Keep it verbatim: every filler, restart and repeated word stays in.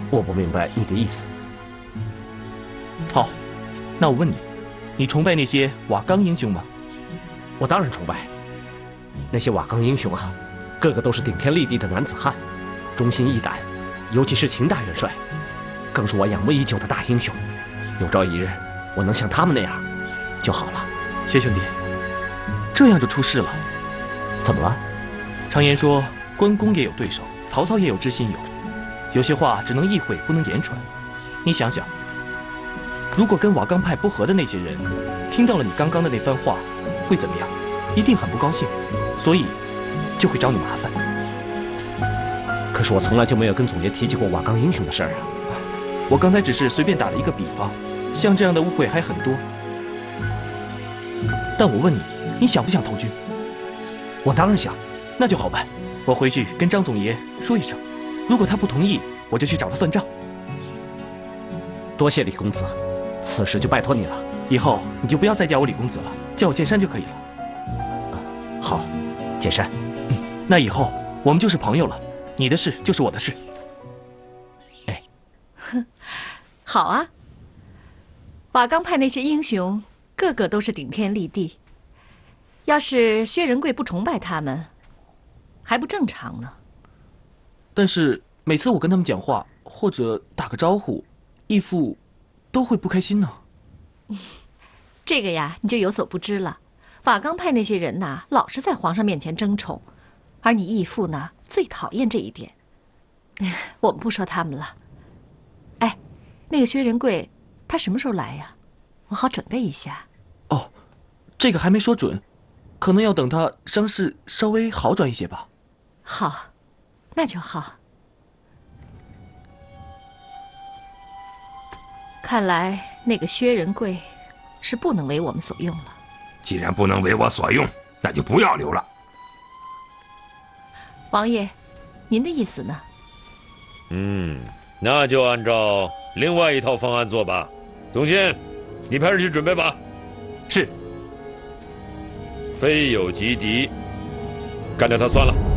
我不明白你的意思。 好，那我问你，你崇拜那些瓦岗英雄吗？ 我当然崇拜。那些瓦岗英雄啊，个个都是顶天立地的男子汉，忠心义胆，尤其是秦大元帅，更是我仰慕已久的大英雄。有朝一日，我能像他们那样就好了。 薛兄弟，这样就出事了。 怎么了？ 常言说，关公也有对手，曹操也有知心友。有些话只能意会，不能言传。你想想，如果跟瓦岗派不和的那些人听到了你刚刚的那番话，会怎么样？一定很不高兴，所以就会找你麻烦。 可是我从来就没有跟总爷提起过瓦岗英雄的事儿啊。 我刚才只是随便打了一个比方，像这样的误会还很多。但我问你，你想不想投军？ 我当然想。 那就好办，我回去跟张总爷说一声，如果他不同意，我就去找他算账。 多谢李公子，此事就拜托你了。 以后你就不要再叫我李公子了，叫我剑山就可以了。 好，剑山。 嗯，那以后我们就是朋友了，你的事就是我的事。 哎， 哼，好啊。瓦岗派那些英雄，个个都是顶天立地。要是薛仁贵不崇拜他们，还不正常呢。 但是每次我跟他们讲话或者打个招呼，义父都会不开心呢。 这个呀，你就有所不知了。瓦岗派那些人呐，老是在皇上面前争宠，而你义父呢，最讨厌这一点。我们不说他们了。哎，那个薛仁贵，他什么时候来呀？我好准备一下。 哦，这个还没说准，可能要等他伤势稍微好转一些吧。 好，那就好。看来那个薛仁贵是不能为我们所用了。 既然不能为我所用，那就不要留了。 王爷，您的意思呢？ 嗯，那就按照另外一套方案做吧。总监，你派人去准备吧。 是。 非友即敌，干掉他算了。